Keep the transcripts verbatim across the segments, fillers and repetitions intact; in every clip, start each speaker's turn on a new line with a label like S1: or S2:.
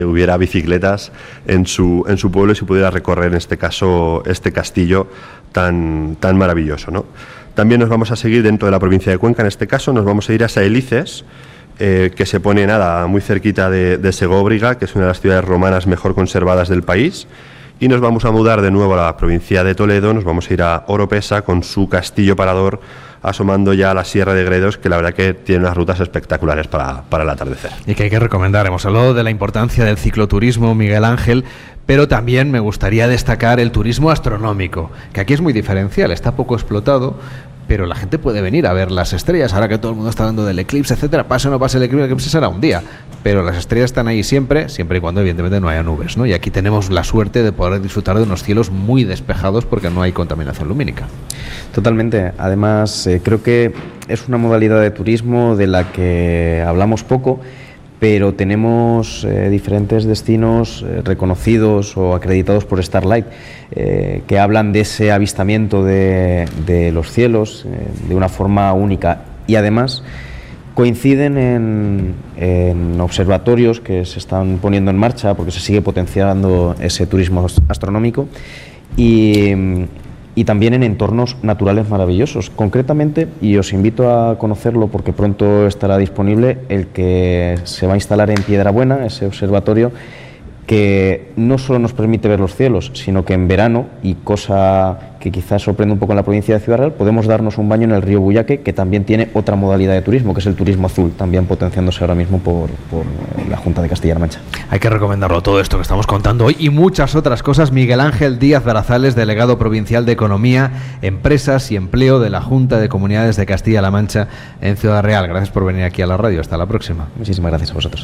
S1: hubiera bicicletas en su, en su pueblo y se pudiera recorrer, en este caso, este castillo tan, tan maravilloso, ¿no? También nos vamos a seguir dentro de la provincia de Cuenca, en este caso nos vamos a ir a Saelices, eh, que se pone nada muy cerquita de, de Segóbriga, que es una de las ciudades romanas mejor conservadas del país, y nos vamos a mudar de nuevo a la provincia de Toledo, nos vamos a ir a Oropesa con su castillo parador, asomando ya a la Sierra de Gredos, que la verdad que tiene unas rutas espectaculares para, para el atardecer.
S2: Y que hay que recomendar. Hemos hablado de la importancia del cicloturismo, Miguel Ángel, pero también me gustaría destacar el turismo astronómico, que aquí es muy diferencial, está poco explotado, pero la gente puede venir a ver las estrellas, ahora que todo el mundo está hablando del eclipse, etcétera. Pase o no pase el eclipse, el eclipse será un día, pero las estrellas están ahí siempre, siempre y cuando evidentemente no haya nubes, ¿no? Y aquí tenemos la suerte de poder disfrutar de unos cielos muy despejados porque no hay contaminación lumínica.
S3: Totalmente. Además, eh, creo que es una modalidad de turismo de la que hablamos poco, pero tenemos eh, diferentes destinos eh, reconocidos o acreditados por Starlight eh, que hablan de ese avistamiento de, de los cielos eh, de una forma única, y además coinciden en, en observatorios que se están poniendo en marcha porque se sigue potenciando ese turismo astronómico, y y también en entornos naturales maravillosos. Concretamente, y os invito a conocerlo porque pronto estará disponible, el que se va a instalar en Piedrabuena, ese observatorio que no solo nos permite ver los cielos, sino que en verano, y cosa que quizás sorprende un poco en la provincia de Ciudad Real, podemos darnos un baño en el río Buyaque, que también tiene otra modalidad de turismo, que es el turismo azul, también potenciándose ahora mismo por, por la Junta de Castilla-La Mancha.
S2: Hay que recomendarlo, todo esto que estamos contando hoy y muchas otras cosas. Miguel Ángel Díaz Barazales, delegado provincial de Economía, Empresas y Empleo de la Junta de Comunidades de Castilla-La Mancha en Ciudad Real. Gracias por venir aquí a la radio. Hasta la próxima.
S3: Muchísimas gracias a vosotros.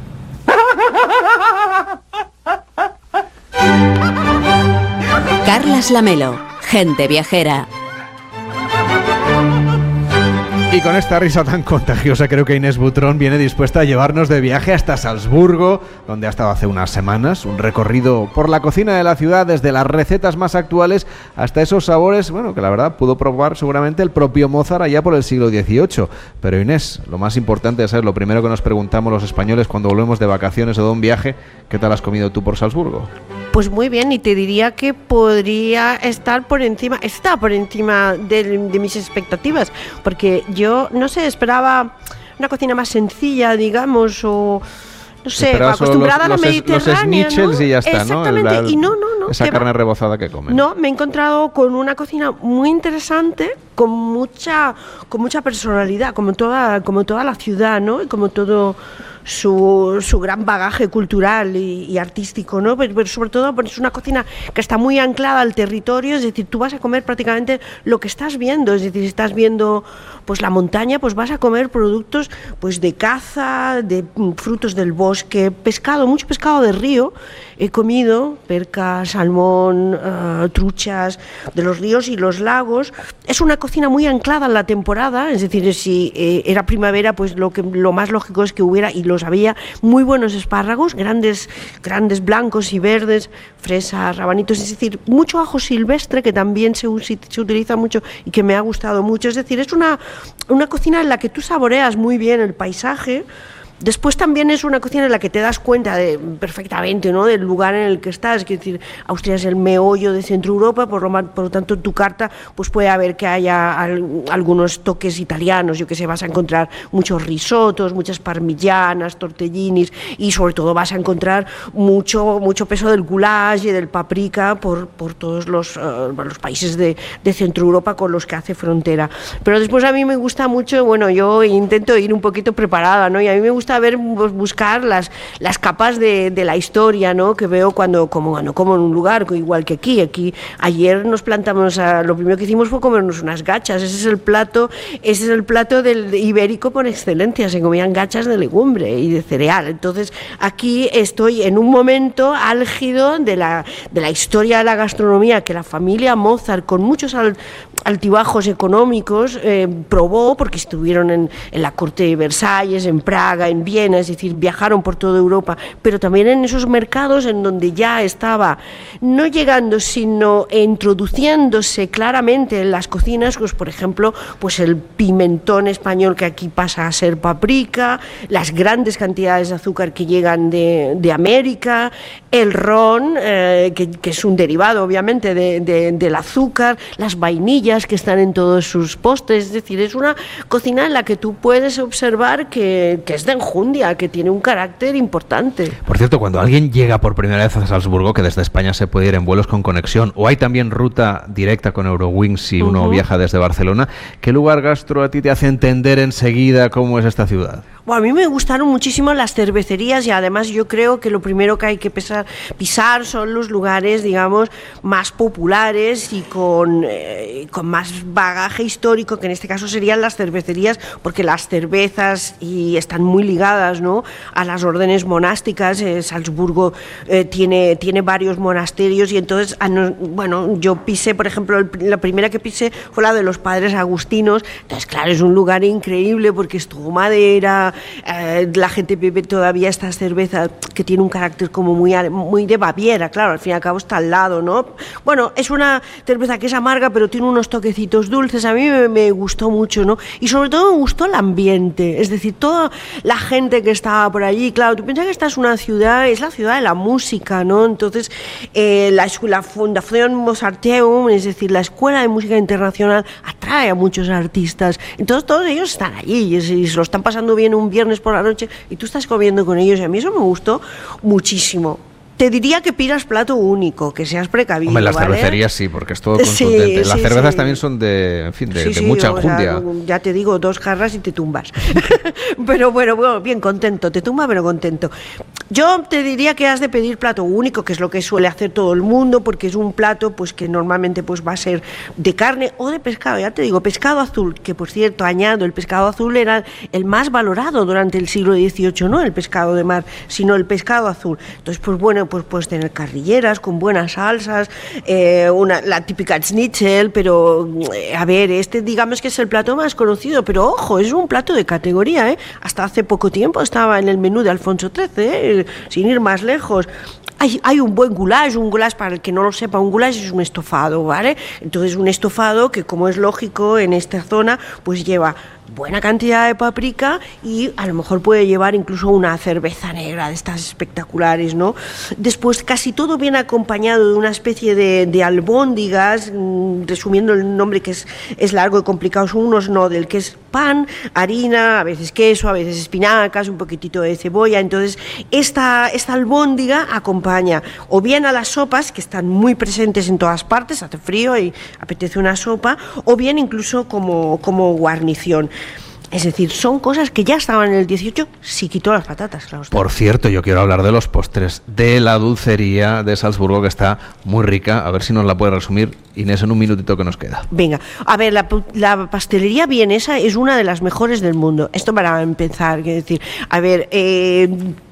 S4: Carlas Lamelo, Gente Viajera.
S2: Y con esta risa tan contagiosa creo que Inés Butrón viene dispuesta a llevarnos de viaje hasta Salzburgo, donde ha estado hace unas semanas, un recorrido por la cocina de la ciudad, desde las recetas más actuales hasta esos sabores, bueno, que la verdad pudo probar seguramente el propio Mozart allá por el siglo dieciocho. Pero Inés, lo más importante es saber, lo primero que nos preguntamos los españoles cuando volvemos de vacaciones o de un viaje, ¿qué tal has comido tú por Salzburgo?
S5: Pues muy bien, y te diría que podría estar por encima, está por encima de, de mis expectativas, porque yo, no sé, esperaba una cocina más sencilla, digamos, o no sé, acostumbrada
S2: los,
S5: a la mediterránea,
S2: los schnitzels, ¿no? Y ya está,
S5: exactamente,
S2: ¿no? El, el,
S5: y no, no, no.
S2: Esa carne
S5: va.
S2: rebozada que comen.
S5: No, me he encontrado con una cocina muy interesante, con mucha, con mucha personalidad, como toda, como toda la ciudad, ¿no? Y como todo su, su gran bagaje cultural y, y artístico, ¿no? Pero, pero sobre todo pues es una cocina que está muy anclada al territorio, es decir, tú vas a comer prácticamente lo que estás viendo, es decir, si estás viendo pues la montaña, pues vas a comer productos pues de caza, de frutos del bosque, pescado, mucho pescado de río. He comido perca, salmón, uh, truchas de los ríos y los lagos. Es una cocina muy anclada en la temporada, es decir, si eh, era primavera, pues lo que lo más lógico es que hubiera, y los había, muy buenos espárragos, grandes, grandes blancos y verdes, fresas, rabanitos, es decir, mucho ajo silvestre que también se, se utiliza mucho y que me ha gustado mucho. Es decir, es una, una cocina en la que tú saboreas muy bien el paisaje. Después también es una cocina en la que te das cuenta de, perfectamente, ¿no?, del lugar en el que estás. Es decir, Austria es el meollo de Centro Europa, por lo, por lo tanto en tu carta pues puede haber que haya al, algunos toques italianos, yo que sé, vas a encontrar muchos risotos, muchas parmigianas, tortellinis, y sobre todo vas a encontrar mucho, mucho peso del goulash y del paprika por, por todos los, uh, los países de, de Centro Europa con los que hace frontera. Pero después a mí me gusta mucho, bueno, yo intento ir un poquito preparada, ¿no? Y a mí me gusta ver, buscar las, las capas de, de la historia, ¿no?, que veo cuando como, bueno, como en un lugar, igual que aquí. Aquí ayer nos plantamos, a, lo primero que hicimos fue comernos unas gachas. Ese es el plato, ese es el plato del ibérico por excelencia. Se comían gachas de legumbre y de cereal. Entonces aquí estoy en un momento álgido de la, de la historia de la gastronomía, que la familia Mozart, con muchos al, altibajos económicos, eh, probó, porque estuvieron en, en la corte de Versalles, en Praga, en Viena, es decir, viajaron por toda Europa, pero también en esos mercados en donde ya estaba no llegando, sino introduciéndose claramente en las cocinas, pues por ejemplo, pues el pimentón español, que aquí pasa a ser paprika, las grandes cantidades de azúcar que llegan de, de América, el ron, eh, que, que es un derivado obviamente de, de, del azúcar, las vainillas que están en todos sus postres, es decir, es una cocina en la que tú puedes observar que, que es de enjundia, que tiene un carácter importante.
S2: Por cierto, cuando alguien llega por primera vez a Salzburgo, que desde España se puede ir en vuelos con conexión, o hay también ruta directa con Eurowings si uno uh-huh. viaja desde Barcelona, ¿qué lugar gastro a ti te hace entender enseguida cómo es esta ciudad?
S5: Bueno, a mí me gustaron muchísimo las cervecerías y además yo creo que lo primero que hay que pisar, pisar son los lugares, digamos, más populares y con, eh, con más bagaje histórico, que en este caso serían las cervecerías, porque las cervezas y están muy ligadas, ¿no?, a las órdenes monásticas. eh, Salzburgo eh, tiene, tiene varios monasterios y entonces, ah, no, bueno, yo pisé, por ejemplo, el, la primera que pisé fue la de los padres agustinos. Entonces, claro, es un lugar increíble porque es todo madera. Eh, la gente bebe todavía esta cerveza que tiene un carácter como muy, muy de Baviera, claro, al fin y al cabo está al lado, ¿no? Bueno, es una cerveza que es amarga, pero tiene unos toquecitos dulces. A mí me, me gustó mucho, ¿no? Y sobre todo me gustó el ambiente, es decir, toda la gente que estaba por allí. Claro, tú piensas que esta es una ciudad, es la ciudad de la música, ¿no? Entonces, eh, la, la Fundación Mozarteum, es decir, la Escuela de Música Internacional, atrae a muchos artistas. Entonces, todos ellos están allí y, y se lo están pasando bien un viernes por la noche y tú estás comiendo con ellos, y a mí eso me gustó muchísimo. Te diría que pidas plato único, que seas precavido.
S2: Hombre, las
S5: ¿vale?
S2: cervecerías sí, porque es todo contundente.
S5: Sí,
S2: las
S5: sí,
S2: cervezas
S5: sí.
S2: también son de, en fin, de,
S5: sí,
S2: de
S5: sí,
S2: mucha
S5: o sea,
S2: enjundia.
S5: ya te digo, dos jarras y te tumbas. Pero bueno, bueno, bien contento, te tumba pero contento. Yo te diría que has de pedir plato único, que es lo que suele hacer todo el mundo, porque es un plato pues que normalmente pues va a ser de carne o de pescado. Ya te digo, pescado azul, que por cierto, añado, el pescado azul era el más valorado durante el siglo dieciocho, no el pescado de mar, sino el pescado azul. Entonces, pues bueno, pues puedes tener carne con buenas salsas, eh, una, la típica schnitzel, pero eh, a ver, este digamos que es el plato más conocido, pero ojo, es un plato de categoría, ¿eh? Hasta hace poco tiempo estaba en el menú de Alfonso trece, ¿eh? Sin ir más lejos. Hay, hay un buen goulash, un goulash, para el que no lo sepa, un goulash es un estofado, ¿vale? Entonces un estofado que, como es lógico en esta zona, pues lleva buena cantidad de paprika y a lo mejor puede llevar incluso una cerveza negra de estas espectaculares, ¿no? Después casi todo viene acompañado de una especie de, de albóndigas, mmm, resumiendo el nombre que es, es largo y complicado, son unos nodel, que es pan, harina, a veces queso, a veces espinacas, un poquitito de cebolla. Entonces esta, esta albóndiga acompaña o bien a las sopas, que están muy presentes en todas partes, hace frío y apetece una sopa, o bien incluso como, como guarnición. Es decir, son cosas que ya estaban en el dieciocho, si quitó las patatas, claro está.
S2: Por cierto, yo quiero hablar de los postres, de la dulcería de Salzburgo, que está muy rica. A ver si nos la puede resumir Inés en un minutito que nos queda.
S5: Venga, a ver, la, la pastelería vienesa es una de las mejores del mundo. Esto para empezar, quiero decir, a ver, eh...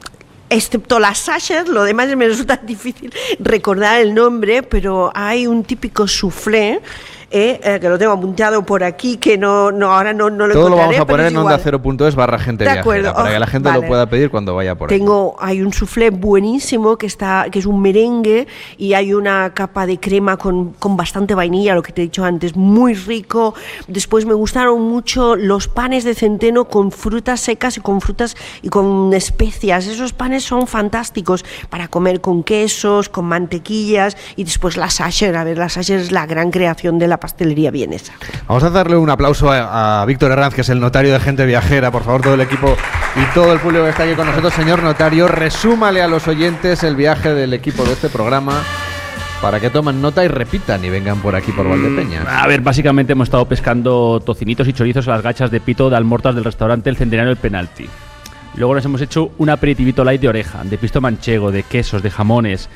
S5: excepto las Sacher, lo demás me resulta difícil recordar el nombre, pero hay un típico soufflé, eh, eh, que lo tengo apuntado por aquí, que no, no ahora no, no lo
S2: Todo
S5: encontraré.
S2: Todo lo vamos a poner en
S5: igual.
S2: onda cero punto es barra gente
S5: De
S2: viajera,
S5: acuerdo.
S2: para
S5: oh,
S2: que la gente
S5: vale.
S2: lo pueda pedir cuando vaya por ahí.
S5: Tengo, hay un soufflé buenísimo que está, que es un merengue, y hay una capa de crema con, con bastante vainilla, lo que te he dicho antes, muy rico. Después me gustaron mucho los panes de centeno con frutas secas y con frutas y con especias. Esos panes son fantásticos para comer con quesos, con mantequillas. Y después la Sacher, a ver, la Sacher es la gran creación de la pastelería vienesa.
S2: Vamos a darle un aplauso a, a Víctor Herranz, que es el notario de Gente Viajera. Por favor, todo el equipo y todo el público que está aquí con nosotros. Señor notario, resúmale a los oyentes el viaje del equipo de este programa para que tomen nota y repitan y vengan por aquí por Valdepeñas.
S6: A ver, básicamente hemos estado pescando tocinitos y chorizos a las gachas de pito de almortas del restaurante El Centenario del Penalti. Luego nos hemos hecho un aperitivito light de oreja, de pisto manchego, de quesos, de jamones.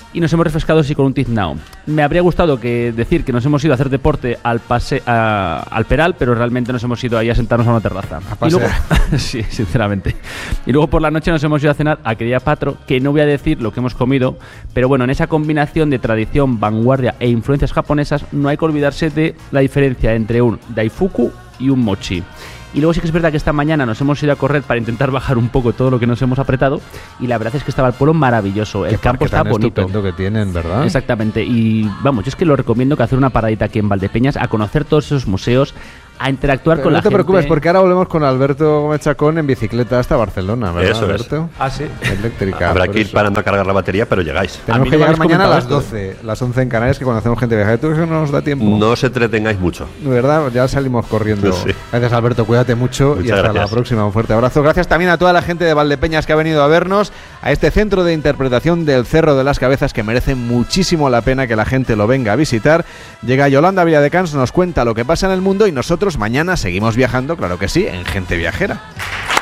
S6: y nos hemos refrescado sí con un tiznao. Me habría gustado que decir que nos hemos ido a hacer deporte al pase a, al Peral, pero realmente nos hemos ido ahí a sentarnos a una terraza.
S2: A
S6: y luego, sí, sinceramente. Y luego por la noche nos hemos ido a cenar a Querida Patro, que no voy a decir lo que hemos comido, pero bueno, en esa combinación de tradición, vanguardia e influencias japonesas no hay que olvidarse de la diferencia entre un daifuku y un mochi. Y luego sí que es verdad que esta mañana nos hemos ido a correr para intentar bajar un poco todo lo que nos hemos apretado, y la verdad es que estaba el pueblo maravilloso, el campo está bonito.
S2: Que tienen, ¿verdad?
S6: Exactamente, y vamos, yo es que lo recomiendo que hacer una paradita aquí en Valdepeñas, a conocer todos esos museos, a interactuar
S2: Pero
S6: con
S2: no
S6: la
S2: gente. No te
S6: gente.
S2: preocupes, porque ahora volvemos con Alberto Gómez Chacón en bicicleta hasta Barcelona, ¿verdad,
S1: Eso es.
S2: Alberto?
S3: Ah, sí.
S2: Eléctrica.
S1: Habrá
S2: por
S1: que ir
S2: eso.
S1: parando a cargar la batería, pero llegáis.
S2: Tenemos
S6: mí
S2: que
S6: no me
S2: llegar
S6: habéis
S2: mañana a las
S6: comentado
S2: doce, las once en Canarias, que cuando hacemos gente viaje. ¿Tú crees que no nos da tiempo?
S1: No os entretengáis mucho.
S2: De verdad, ya salimos corriendo.
S1: Sí.
S2: Gracias, Alberto, cuídate mucho.
S1: Muchas
S2: y hasta
S1: gracias.
S2: la próxima. Un fuerte abrazo. Gracias también a toda la gente de Valdepeñas que ha venido a vernos a este centro de interpretación del Cerro de las Cabezas, que merece muchísimo la pena que la gente lo venga a visitar. Llega Yolanda Villadecans, nos cuenta lo que pasa en el mundo, y nosotros mañana seguimos viajando, claro que sí, en Gente Viajera.